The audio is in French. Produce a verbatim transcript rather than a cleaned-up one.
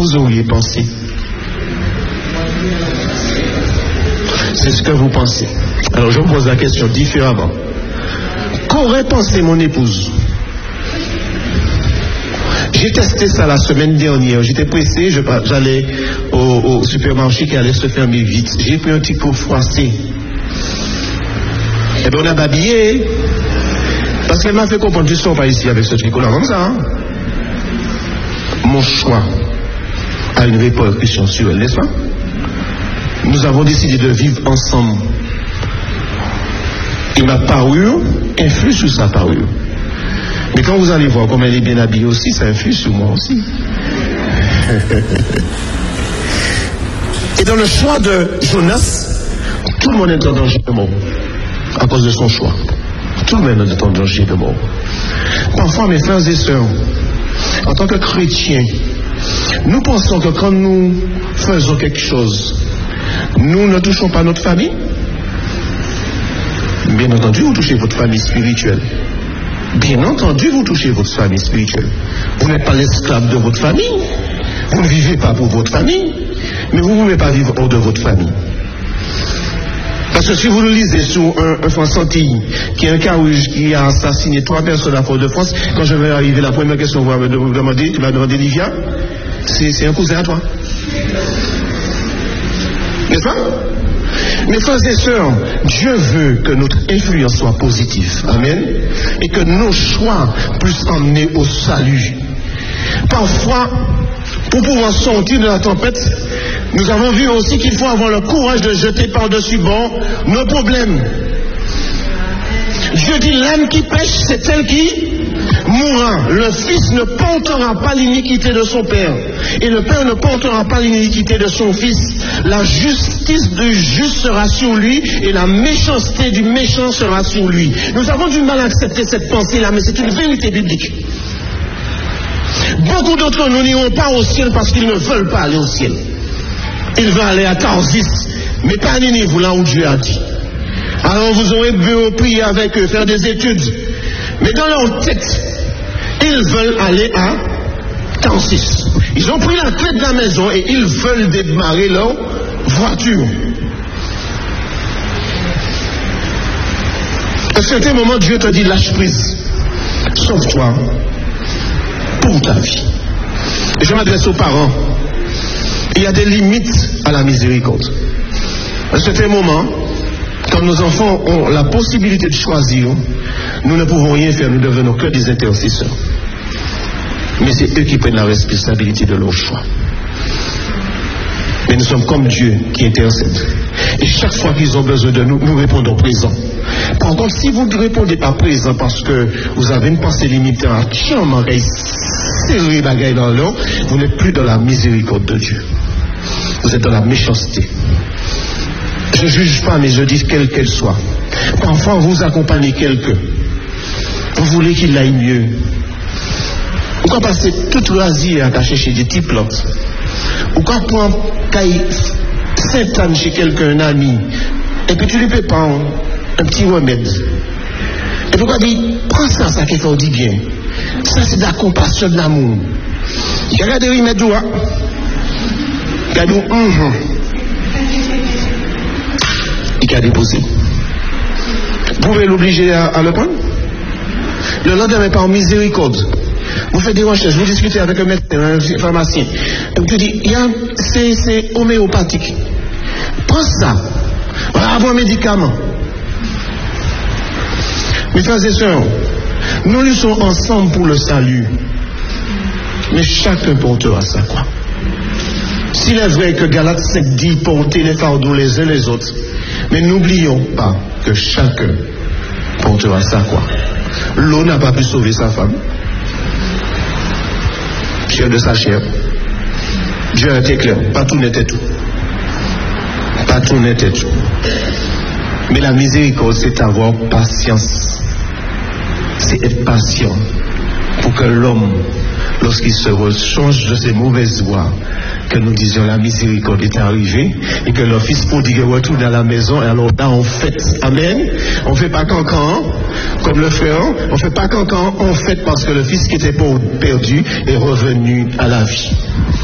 vous auriez pensé? C'est ce que vous pensez. Alors je vous pose la question différemment. Qu'aurait pensé mon épouse? J'ai testé ça la semaine dernière. J'étais pressé, je, j'allais au, au supermarché qui allait se fermer vite. J'ai pris un petit coup froissé. Et bien on a babillé. Parce qu'elle m'a fait comprendre, tu ne sors pas ici avec ce tricot-là comme ça. Hein? Mon choix a une répercussion sur elle, n'est-ce pas? Nous avons décidé de vivre ensemble. Et ma parure influe sur sa parure. Mais quand vous allez voir comment elle est bien habillée aussi, ça influe sur moi aussi. Et dans le choix de Jonas, tout le monde est en danger de mort. À cause de son choix. Tout le monde est en danger de mort. Parfois, mes frères et sœurs, en tant que chrétiens, nous pensons que quand nous faisons quelque chose, nous ne touchons pas notre famille. Bien entendu, vous touchez votre famille spirituelle. Bien entendu, vous touchez votre famille spirituelle. Vous n'êtes pas l'esclave de votre famille. Vous ne vivez pas pour votre famille. Mais vous ne pouvez pas vivre hors de votre famille. Parce que si vous le lisez sur un, un Français qui est un carouge qui a assassiné trois personnes à Fort-de-France, quand je vais arriver, la première question que vous allez me demander, tu vas demander Livia, c'est, c'est un cousin à toi. N'est-ce pas? Mes frères et sœurs, Dieu veut que notre influence soit positive. Amen. Et que nos choix puissent emmener au salut. Parfois, pour pouvoir sortir de la tempête, nous avons vu aussi qu'il faut avoir le courage de jeter par-dessus bord nos problèmes. Dieu dit, l'âme qui pêche, c'est elle qui mourra. Le fils ne portera pas l'iniquité de son père. Et le père ne portera pas l'iniquité de son fils. La justice du juste sera sur lui et la méchanceté du méchant sera sur lui. Nous avons du mal à accepter cette pensée-là, mais c'est une vérité biblique. Beaucoup d'entre nous n'iront pas au ciel parce qu'ils ne veulent pas aller au ciel. Ils veulent aller à Tarsis, mais pas à Ninive, là où Dieu a dit. Alors vous aurez pu prier avec eux, faire des études. Mais dans leur tête, ils veulent aller à Tarsis. Ils ont pris la clé de la maison et ils veulent démarrer leur voiture. À un certain moment, Dieu te dit lâche prise. Sauve-toi pour ta vie. Et je m'adresse aux parents. Il y a des limites à la miséricorde. À un certain moment, quand nos enfants ont la possibilité de choisir, nous ne pouvons rien faire, nous ne devenons que des intercesseurs. Mais c'est eux qui prennent la responsabilité de leur choix. Mais nous sommes comme Dieu qui intercède. Et chaque fois qu'ils ont besoin de nous, nous répondons présent. Par contre, si vous ne répondez pas présent parce que vous avez une pensée limitée à serrer la gaille dans l'eau, vous n'êtes plus dans la miséricorde de Dieu. Vous êtes dans la méchanceté. Je ne juge pas, mais je dis quelle qu'elle soit. Parfois, vous accompagnez quelqu'un. Vous voulez qu'il aille mieux. Pourquoi passer toute loisir à chercher des petites plantes? Pourquoi prendre Sainte-Anne chez quelqu'un, un ami, et puis tu lui peux pas un, un petit remède? Et pourquoi dire, prends ça, ça qui fait du bien. Ça, c'est de la compassion, de l'amour. J'ai regardé le remède doigt. Regardez, hum, il a déposé. Vous pouvez l'obliger à, à le prendre? Le lendemain, par miséricorde, vous faites des recherches, vous discutez avec un médecin, un pharmacien, et vous dites, c'est, c'est homéopathique. Prends ça. Voilà, avoir un médicament. Mes frères et sœurs, nous luttons ensemble pour le salut. Mais chacun portera sa croix. S'il est vrai que Galates cinq dit porter les fardeaux les uns les autres, mais n'oublions pas que chacun portera sa croix. L'eau n'a pas pu sauver sa femme. Chair de sa chair. Dieu a été clair. Pas tout n'était tout. Pas tout n'était tout. Mais la miséricorde, c'est avoir patience. C'est être patient pour que l'homme, lorsqu'il se rechange de ses mauvaises voies, que nous disions la miséricorde est arrivée et que le fils prodigue retourne à la maison, et alors là on fête. Amen. On ne fait pas cancan comme le frère, on ne fait pas cancan, on fête parce que le fils qui était perdu est revenu à la vie.